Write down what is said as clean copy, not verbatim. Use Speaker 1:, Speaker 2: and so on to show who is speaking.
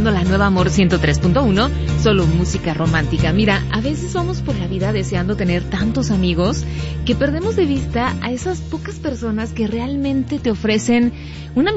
Speaker 1: escuchando la nueva Amor 103.1, solo música romántica. Mira, a veces vamos por la vida deseando tener tantos amigos que perdemos de vista a esas pocas personas que realmente te ofrecen una